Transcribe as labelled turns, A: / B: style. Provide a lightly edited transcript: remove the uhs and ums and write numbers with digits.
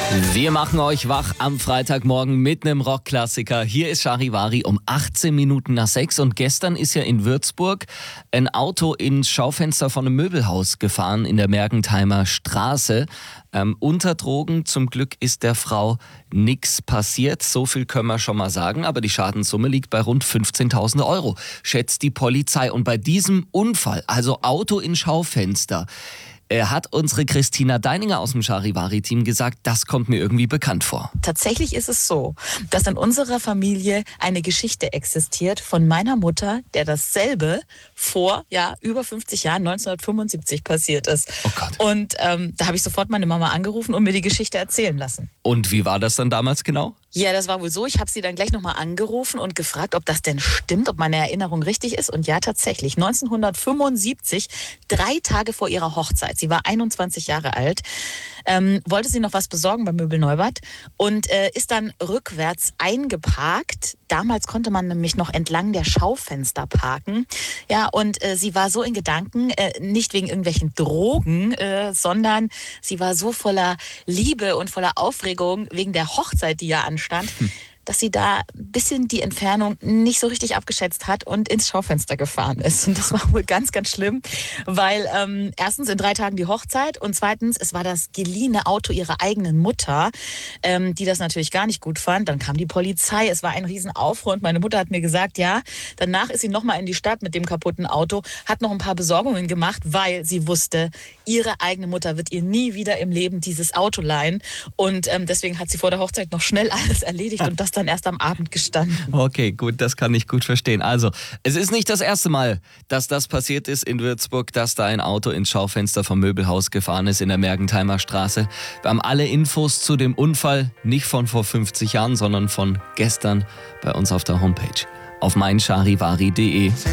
A: Wir machen euch wach am Freitagmorgen mit einem Rockklassiker. Hier ist Charivari um 18 Minuten nach 6. Und gestern ist ja in Würzburg ein Auto ins Schaufenster von einem Möbelhaus gefahren in der Mergentheimer Straße. Unter Drogen. Zum Glück ist der Frau nichts passiert. So viel können wir schon mal sagen. Aber die Schadenssumme liegt bei rund 15.000 Euro, schätzt die Polizei. Und bei diesem Unfall, also Auto in Schaufenster, hat unsere Christina Deininger aus dem Charivari-Team gesagt, das kommt mir irgendwie bekannt vor.
B: Tatsächlich ist es so, dass in unserer Familie eine Geschichte existiert von meiner Mutter, der dasselbe vor über 50 Jahren, 1975 passiert ist.
A: Oh Gott.
B: Und da habe ich sofort meine Mama angerufen und mir die Geschichte erzählen lassen.
A: Und wie war das dann damals genau?
B: Ja, das war wohl so. Ich habe sie dann gleich nochmal angerufen und gefragt, ob das denn stimmt, ob meine Erinnerung richtig ist. Und ja, tatsächlich. 1975, 3 Tage vor ihrer Hochzeit, sie war 21 Jahre alt, wollte sie noch was besorgen bei Möbel Neubert und ist dann rückwärts eingeparkt. Damals konnte man nämlich noch entlang der Schaufenster parken. Ja, und sie war so in Gedanken, nicht wegen irgendwelchen Drogen, sondern sie war so voller Liebe und voller Aufregung wegen der Hochzeit, die ja anstand, dass sie da ein bisschen die Entfernung nicht so richtig abgeschätzt hat und ins Schaufenster gefahren ist. Und das war wohl ganz, ganz schlimm, weil erstens in 3 Tagen die Hochzeit und zweitens, es war das geliehene Auto ihrer eigenen Mutter, die das natürlich gar nicht gut fand. Dann kam die Polizei, es war ein Riesenaufruhr und meine Mutter hat mir gesagt, ja, danach ist sie nochmal in die Stadt mit dem kaputten Auto, hat noch ein paar Besorgungen gemacht, weil sie wusste, ihre eigene Mutter wird ihr nie wieder im Leben dieses Auto leihen. Und deswegen hat sie vor der Hochzeit noch schnell alles erledigt und das dann erst am Abend gestanden.
A: Okay, gut, das kann ich gut verstehen. Also, es ist nicht das erste Mal, dass das passiert ist in Würzburg, dass da ein Auto ins Schaufenster vom Möbelhaus gefahren ist in der Mergentheimer Straße. Wir haben alle Infos zu dem Unfall nicht von vor 50 Jahren, sondern von gestern bei uns auf der Homepage auf meincharivari.de.